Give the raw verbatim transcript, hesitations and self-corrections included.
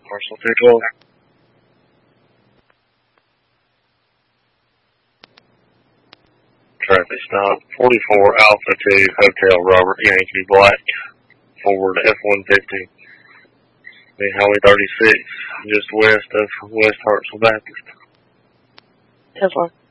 Marshall three twelve. Traffic stop, forty-four Alpha two Hotel Robert Yankee Black, forward F one fifty. The Highway thirty-six, just west of West Hartsville Baptist. Tesla.